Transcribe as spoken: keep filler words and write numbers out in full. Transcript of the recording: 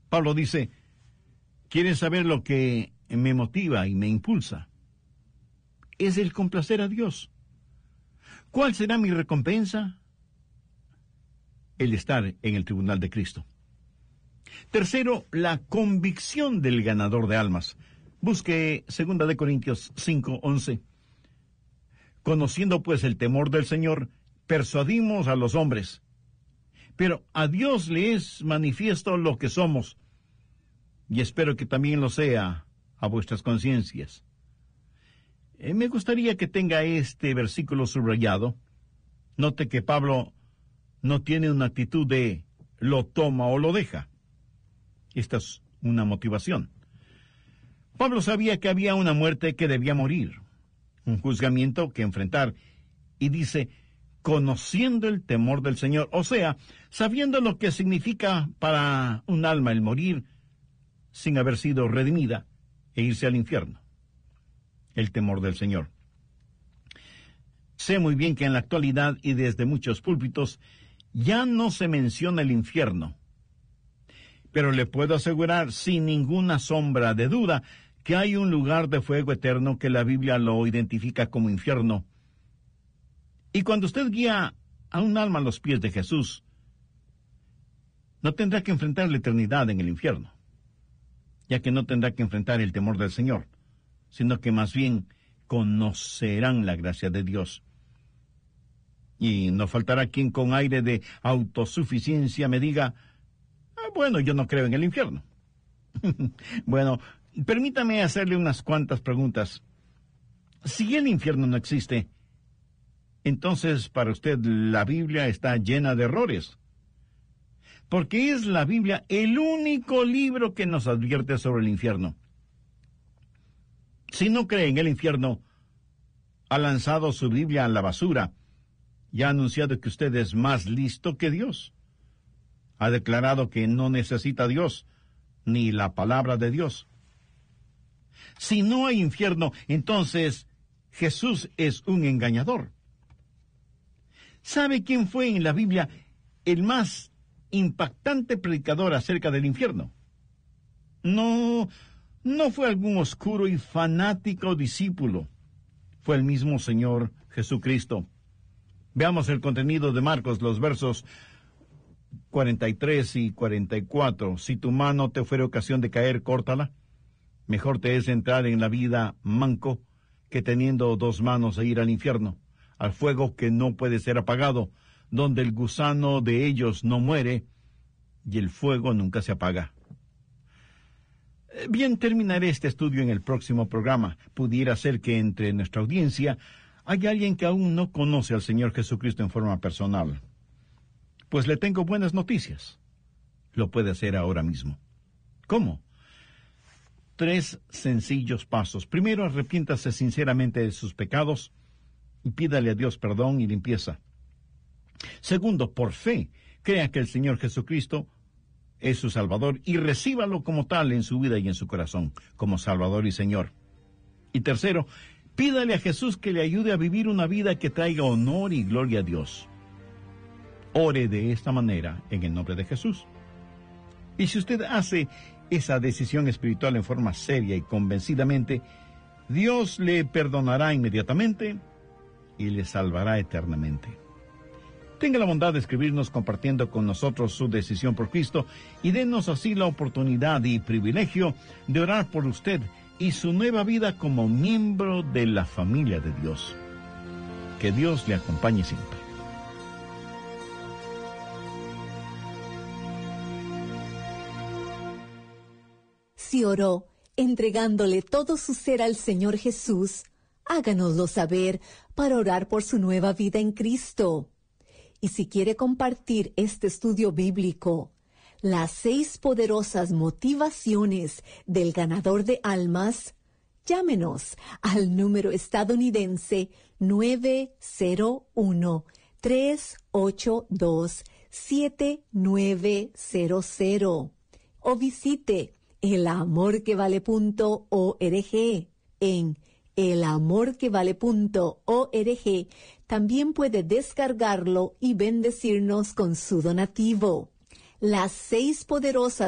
Pablo dice, ¿quieres saber lo que me motiva y me impulsa? Es el complacer a Dios. ¿Cuál será mi recompensa? El estar en el tribunal de Cristo. Tercero, la convicción del ganador de almas. Busque segunda de Corintios cinco once. Conociendo pues el temor del Señor, persuadimos a los hombres. Pero a Dios le es manifiesto lo que somos, y espero que también lo sea a vuestras conciencias. Eh, me gustaría que tenga este versículo subrayado. Note que Pablo no tiene una actitud de lo toma o lo deja. Esta es una motivación. Pablo sabía que había una muerte que debía morir, un juzgamiento que enfrentar, y dice, conociendo el temor del Señor, o sea, sabiendo lo que significa para un alma el morir sin haber sido redimida e irse al infierno. El temor del Señor. Sé muy bien que en la actualidad y desde muchos púlpitos ya no se menciona el infierno, pero le puedo asegurar sin ninguna sombra de duda que hay un lugar de fuego eterno que la Biblia lo identifica como infierno. Y cuando usted guía a un alma a los pies de Jesús, no tendrá que enfrentar la eternidad en el infierno, ya que no tendrá que enfrentar el temor del Señor, sino que más bien conocerán la gracia de Dios. Y no faltará quien con aire de autosuficiencia me diga, ah, bueno, yo no creo en el infierno. Bueno, permítame hacerle unas cuantas preguntas. Si el infierno no existe, entonces para usted la Biblia está llena de errores. Porque es la Biblia el único libro que nos advierte sobre el infierno. Si no cree en el infierno, ha lanzado su Biblia a la basura y ha anunciado que usted es más listo que Dios. Ha declarado que no necesita a Dios, ni la palabra de Dios. Si no hay infierno, entonces Jesús es un engañador. ¿Sabe quién fue en la Biblia el más impactante predicador acerca del infierno? No, no fue algún oscuro y fanático discípulo. Fue el mismo Señor Jesucristo. Veamos el contenido de Marcos, los versos cuarenta y tres y cuarenta y cuatro. Si tu mano te fuere ocasión de caer, córtala. Mejor te es entrar en la vida manco que teniendo dos manos e ir al infierno, al fuego que no puede ser apagado, donde el gusano de ellos no muere y el fuego nunca se apaga. Bien, terminaré este estudio en el próximo programa. Pudiera ser que entre nuestra audiencia haya alguien que aún no conoce al Señor Jesucristo en forma personal. Pues le tengo buenas noticias. Lo puede hacer ahora mismo. ¿Cómo? Tres sencillos pasos. Primero, arrepiéntase sinceramente de sus pecados y pídale a Dios perdón y limpieza. Segundo, por fe, crea que el Señor Jesucristo es su Salvador y recíbalo como tal en su vida y en su corazón, como Salvador y Señor. Y tercero, pídale a Jesús que le ayude a vivir una vida que traiga honor y gloria a Dios. Ore de esta manera en el nombre de Jesús. Y si usted hace esa decisión espiritual en forma seria y convencidamente, Dios le perdonará inmediatamente y le salvará eternamente. Tenga la bondad de escribirnos compartiendo con nosotros su decisión por Cristo y denos así la oportunidad y privilegio de orar por usted y su nueva vida como miembro de la familia de Dios. Que Dios le acompañe siempre. Si oró, entregándole todo su ser al Señor Jesús, háganoslo saber para orar por su nueva vida en Cristo. Y si quiere compartir este estudio bíblico, las seis poderosas motivaciones del ganador de almas, llámenos al número estadounidense nueve cero uno, tres ocho dos, siete nueve cero cero o visite el amor que vale punto org. En el amor que vale punto org también puede descargarlo y bendecirnos con su donativo. Las seis poderosas